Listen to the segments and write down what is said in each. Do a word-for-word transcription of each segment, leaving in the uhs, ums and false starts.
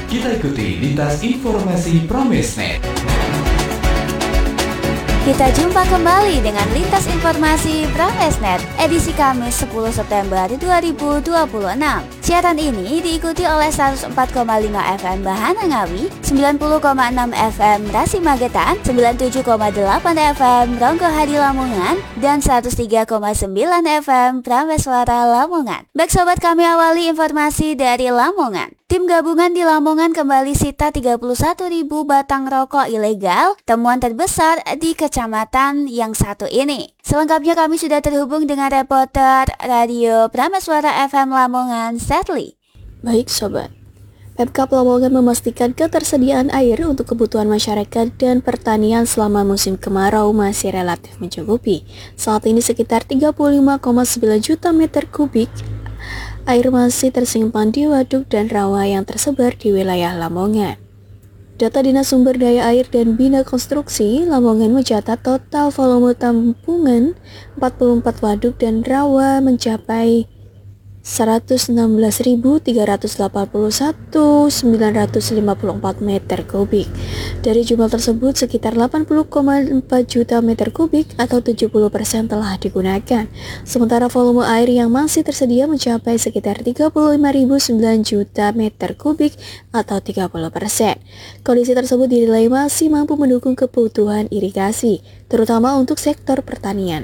Kita ikuti lintas informasi Pramesnet. Kita jumpa kembali dengan Lintas Informasi Pramesnet edisi Kamis sepuluh September dua ribu dua puluh enam. Siaran ini diikuti oleh seratus empat koma lima F M Bahana Ngawi, sembilan puluh koma enam F M Rasi Magetan, sembilan puluh tujuh koma delapan F M Ronggo Hadi Lamongan, dan seratus tiga koma sembilan F M Prameswara Lamongan. Baik sobat, kami awali informasi dari Lamongan. Tim gabungan di Lamongan kembali sita tiga puluh satu ribu batang rokok ilegal, temuan terbesar di kecamatan yang satu ini. Selengkapnya kami sudah terhubung dengan reporter Radio Prameswara F M Lamongan, Setli. Baik sobat, Pemkab Lamongan memastikan ketersediaan air untuk kebutuhan masyarakat dan pertanian selama musim kemarau masih relatif mencukupi. Saat ini sekitar tiga puluh lima koma sembilan juta meter kubik air masih tersimpan di waduk dan rawa yang tersebar di wilayah Lamongan. Data Dinas Sumber Daya Air dan Bina Konstruksi Lamongan mencatat total volume tampungan empat puluh empat waduk dan rawa mencapai seratus enam belas ribu tiga ratus delapan puluh satu ribu sembilan ratus lima puluh empat meter kubik. Dari jumlah tersebut, sekitar delapan puluh koma empat juta meter kubik atau tujuh puluh persen telah digunakan. Sementara volume air yang masih tersedia mencapai sekitar tiga puluh lima ribu sembilan juta meter kubik atau tiga puluh persen. Kondisi tersebut dinilai masih mampu mendukung kebutuhan irigasi, terutama untuk sektor pertanian.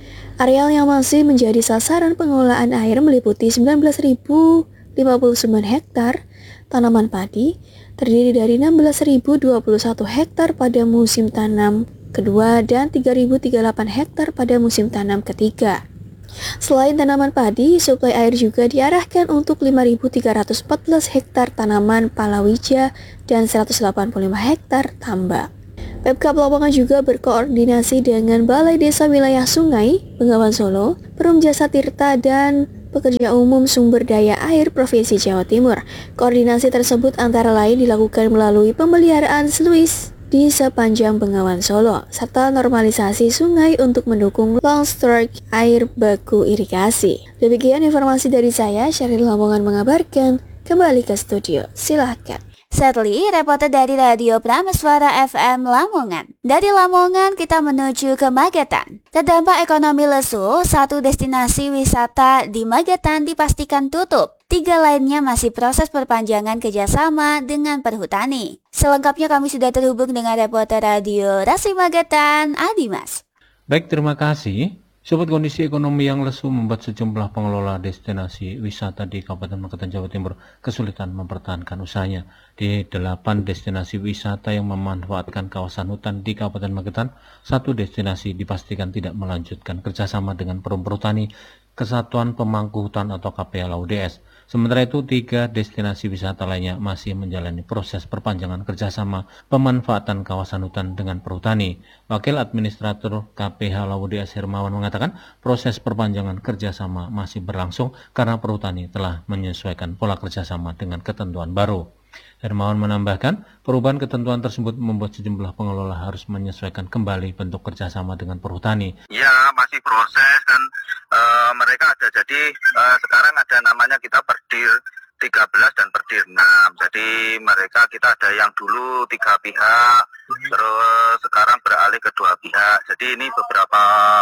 Areal yang masih menjadi sasaran pengelolaan air meliputi sembilan belas ribu lima puluh sembilan hektar tanaman padi, terdiri dari enam belas ribu dua puluh satu hektar pada musim tanam kedua dan tiga ribu tiga puluh delapan hektar pada musim tanam ketiga. Selain tanaman padi, suplai air juga diarahkan untuk lima ribu tiga ratus empat belas hektar tanaman palawija dan seratus delapan puluh lima hektar tambak. Pemkab Lamongan juga berkoordinasi dengan Balai Desa Wilayah Sungai, Bengawan Solo, Perum Jasa Tirta, dan Pekerja Umum Sumber Daya Air Provinsi Jawa Timur. Koordinasi tersebut antara lain dilakukan melalui pemeliharaan sluis di sepanjang Bengawan Solo, serta normalisasi sungai untuk mendukung long storage air baku irigasi. Demikian informasi dari saya, Syaril Lamongan mengabarkan. Kembali ke studio, silahkan. Setli, reporter dari Radio Prameswara F M Lamongan. Dari Lamongan kita menuju ke Magetan. Terdampak ekonomi lesu, satu destinasi wisata di Magetan dipastikan tutup. Tiga lainnya masih proses perpanjangan kerjasama dengan perhutani. Selengkapnya kami sudah terhubung dengan reporter Radio Rasi Magetan, Adimas. Baik, terima kasih. Sobat, kondisi ekonomi yang lesu membuat sejumlah pengelola destinasi wisata di Kabupaten Magetan, Jawa Timur kesulitan mempertahankan usahanya. Di delapan destinasi wisata yang memanfaatkan kawasan hutan di Kabupaten Magetan, satu destinasi dipastikan tidak melanjutkan kerjasama dengan Perum Perhutani, Kesatuan Pemangku Hutan atau K P H L A U D S. Sementara itu, tiga destinasi wisata lainnya masih menjalani proses perpanjangan kerjasama pemanfaatan kawasan hutan dengan perhutani. Wakil Administrator K P H L A U D S Hermawan mengatakan proses perpanjangan kerjasama masih berlangsung karena perhutani telah menyesuaikan pola kerjasama dengan ketentuan baru. Hermawan menambahkan, perubahan ketentuan tersebut membuat sejumlah pengelola harus menyesuaikan kembali bentuk kerjasama dengan perhutani. Ya, masih proses dan uh, mereka ada jadi uh, sekarang ada namanya kita Perdir tiga belas dan Perdir enam. Jadi mereka kita ada yang dulu tiga pihak, terus sekarang beralih ke dua pihak. Jadi ini beberapa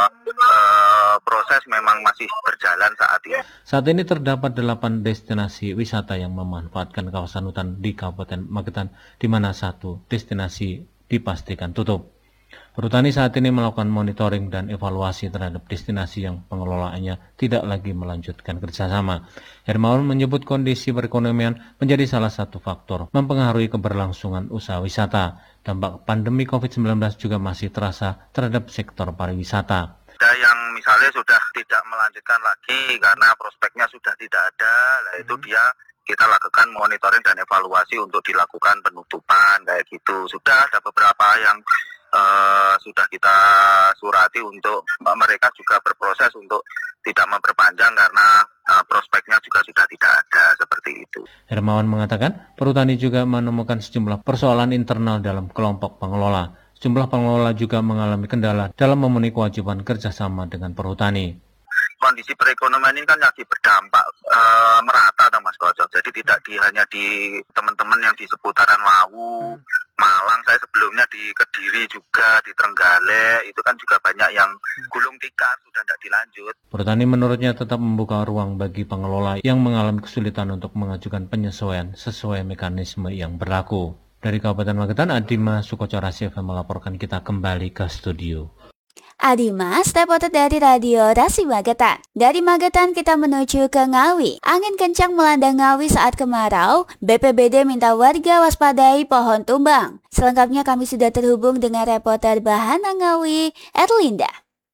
uh, proses memang masih berjalan saat ini. Saat ini terdapat delapan destinasi wisata yang memanfaatkan kawasan hutan di Kabupaten Magetan, di mana satu destinasi dipastikan tutup. Perhutani saat ini melakukan monitoring dan evaluasi terhadap destinasi yang pengelolaannya tidak lagi melanjutkan kerjasama. Hermawan menyebut kondisi perekonomian menjadi salah satu faktor mempengaruhi keberlangsungan usaha wisata. Dampak pandemi covid sembilan belas juga masih terasa terhadap sektor pariwisata. Ada yang misalnya sudah tidak melanjutkan lagi karena prospeknya sudah tidak ada, nah itu dia kita lakukan monitoring dan evaluasi untuk dilakukan penutupan kayak gitu. Sudah ada beberapa yang Uh, sudah kita surati untuk mereka juga berproses untuk tidak memperpanjang karena uh, prospeknya juga sudah tidak ada seperti itu. Hermawan mengatakan perhutani juga menemukan sejumlah persoalan internal dalam kelompok pengelola. Sejumlah pengelola juga mengalami kendala dalam memenuhi kewajiban kerjasama dengan perhutani. kondisi perekonomian ini kan lagi berdampak uh, merata, Mas Koco. Jadi tidak di, hanya di teman-teman yang di seputaran Lawu, Malang, saya sebelumnya di Kediri juga, di Trenggalek, itu kan juga banyak yang gulung tikar, sudah tidak dilanjut. Pertani menurutnya tetap membuka ruang bagi pengelola yang mengalami kesulitan untuk mengajukan penyesuaian sesuai mekanisme yang berlaku. Dari Kabupaten Magetan, Adima Sukoco-Rasi F M melaporkan. Kita kembali ke studio. Adimas, reporter dari Radio Rasi Magetan. Dari Magetan kita menuju ke Ngawi. Angin kencang melanda Ngawi saat kemarau. B P B D minta warga waspadai pohon tumbang. Selengkapnya kami sudah terhubung dengan reporter Bahana Ngawi, Erlinda.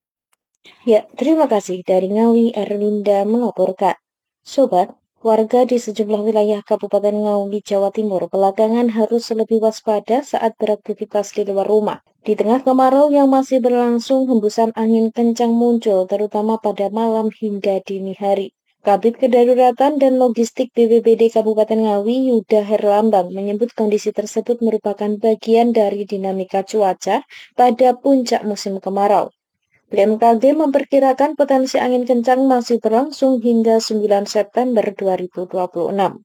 Ya, terima kasih. Dari Ngawi, Erlinda melaporkan. Sobat, warga di sejumlah wilayah Kabupaten Ngawi, Jawa Timur belakangan harus lebih waspada saat beraktivitas di luar rumah. Di tengah kemarau yang masih berlangsung, hembusan angin kencang muncul terutama pada malam hingga dini hari. Kabid Kedaruratan dan Logistik B P B D Kabupaten Ngawi, Yuda Herlambang, menyebut kondisi tersebut merupakan bagian dari dinamika cuaca pada puncak musim kemarau. B M K G memperkirakan potensi angin kencang masih berlangsung hingga sembilan September dua ribu dua puluh enam.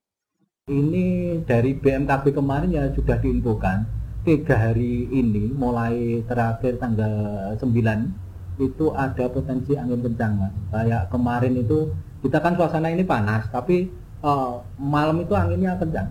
Ini dari B M K G kemarin ya sudah diinfokan tiga hari ini mulai terakhir tanggal sembilan itu ada potensi angin kencang. Kayak kemarin itu kita kan suasana ini panas, tapi uh, malam itu anginnya kencang.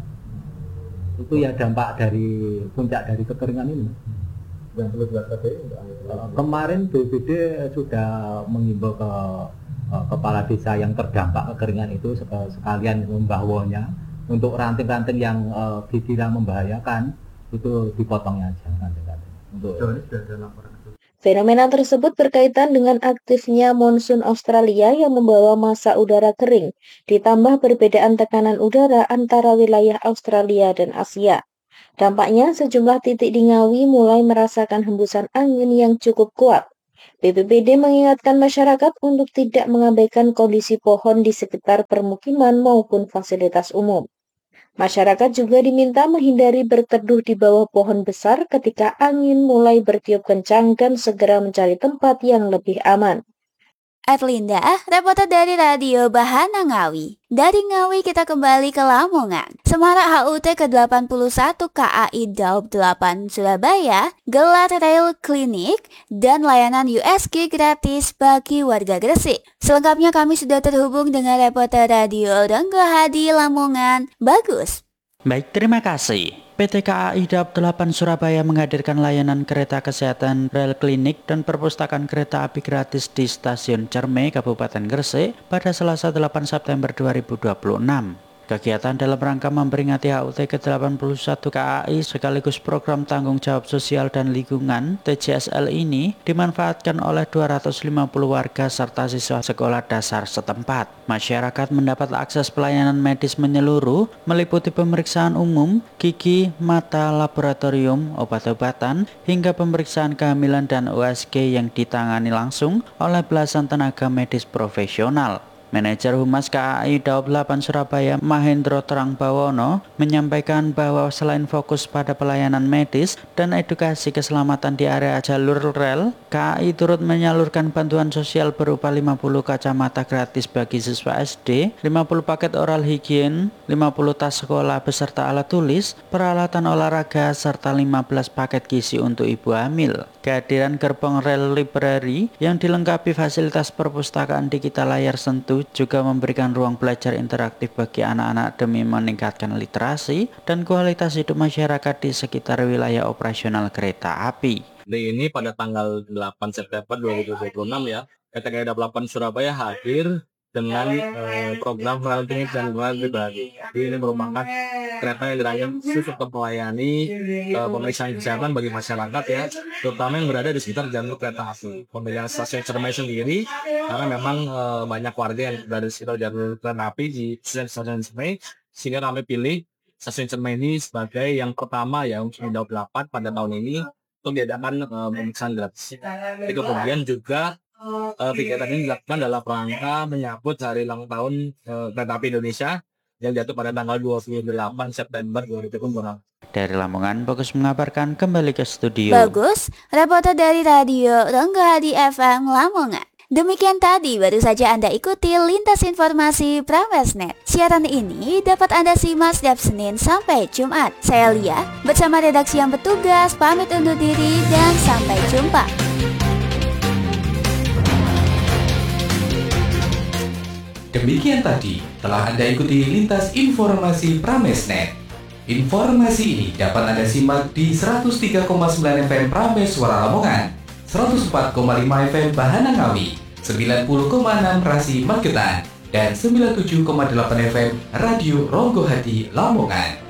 Itu ya dampak dari puncak dari kekeringan ini. Yang perlu diwaspadai uh, kemarin B P B D sudah mengimbau ke uh, kepala desa yang terdampak kekeringan itu sekalian membawanya untuk ranting-ranting yang uh, dikira membahayakan itu dipotongnya aja ranting-ranting. Untuk ini sudah ada laporan. Fenomena tersebut berkaitan dengan aktifnya monsun Australia yang membawa massa udara kering, ditambah perbedaan tekanan udara antara wilayah Australia dan Asia. Dampaknya, sejumlah titik di Ngawi mulai merasakan hembusan angin yang cukup kuat. B P B D mengingatkan masyarakat untuk tidak mengabaikan kondisi pohon di sekitar permukiman maupun fasilitas umum. Masyarakat juga diminta menghindari berteduh di bawah pohon besar ketika angin mulai bertiup kencang dan segera mencari tempat yang lebih aman. Erlinda, reporter dari Radio Bahana Ngawi. Dari Ngawi kita kembali ke Lamongan. Semarak H U T ke delapan puluh satu K A I Daob delapan Surabaya gelar Rail Clinic dan layanan U S G gratis bagi warga Gresik. Selengkapnya kami sudah terhubung dengan reporter Radio Renggo Hadi Lamongan, Bagus. Baik, terima kasih. P T K A I Daob delapan Surabaya menghadirkan layanan kereta kesehatan rel klinik dan perpustakaan kereta api gratis di Stasiun Cerme, Kabupaten Gresik pada Selasa delapan September dua ribu dua puluh enam. Kegiatan dalam rangka memperingati H U T ke delapan puluh satu K A I sekaligus program tanggung jawab sosial dan lingkungan T J S L ini dimanfaatkan oleh dua ratus lima puluh warga serta siswa sekolah dasar setempat. Masyarakat mendapat akses pelayanan medis menyeluruh meliputi pemeriksaan umum, gigi, mata, laboratorium, obat-obatan, hingga pemeriksaan kehamilan dan U S G yang ditangani langsung oleh belasan tenaga medis profesional. Manajer Humas K A I Daob delapan Surabaya Mahendro Terangbawono menyampaikan bahwa selain fokus pada pelayanan medis dan edukasi keselamatan di area jalur rel, K A I turut menyalurkan bantuan sosial berupa lima puluh kacamata gratis bagi siswa S D, lima puluh paket oral higien, lima puluh tas sekolah beserta alat tulis, peralatan olahraga, serta lima belas paket gizi untuk ibu hamil. Kehadiran gerbong rel library yang dilengkapi fasilitas perpustakaan digital layar sentuh juga memberikan ruang belajar interaktif bagi anak-anak demi meningkatkan literasi dan kualitas hidup masyarakat di sekitar wilayah operasional kereta api. Ini pada tanggal delapan September dua ribu dua puluh enam ya, P T K A I Daob delapan Surabaya hadir dengan eh, program rel klinik dan rel pribadi. Jadi ini merupakan kereta yang dirancang khusus untuk melayani eh, pemeriksaan kesehatan bagi masyarakat ya, terutama yang berada di sekitar jalur kereta api. Pemilihan stasiun Cermai sendiri karena memang eh, banyak warga yang berada di sekitar jalur kereta api di stasiun Cermai, sehingga kami pilih stasiun Cermai ini sebagai yang pertama ya untuk Daob delapan pada tahun ini untuk diadakan uh, pemeriksaan gratis. Jadi kemudian juga uh, kegiatan ini dilakukan dalam rangka menyambut hari ulang tahun uh, Kereta Api Indonesia yang jatuh pada tanggal dua puluh delapan September dua ribu dua puluh enam. Dari Lamongan, Bagus mengabarkan, kembali ke studio. Bagus, reporter dari Radio Renggo Hadi F M Lamongan. Demikian tadi baru saja Anda ikuti Lintas Informasi Pramesnet. Siaran ini dapat Anda simak setiap Senin sampai Jumat. Saya Lia bersama redaksi yang bertugas pamit undur diri dan sampai jumpa. Demikian tadi telah Anda ikuti Lintas Informasi Pramesnet. Informasi ini dapat Anda simak di seratus tiga koma sembilan F M Prames Suara Lamongan, seratus empat koma lima F M Bahana Ngawi, sembilan puluh koma enam Rasi Magetan, dan sembilan puluh tujuh koma delapan F M Radio Ronggo Hati Lamongan.